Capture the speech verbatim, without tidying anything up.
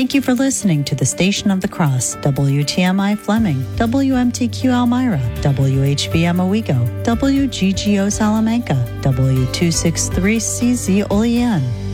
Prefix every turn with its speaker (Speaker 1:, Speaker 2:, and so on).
Speaker 1: Thank you for listening to the Station of the Cross, W T M I Fleming, W M T Q Elmira, W H B M Owego, W G G O Salamanca, W two sixty-three C Z Olean,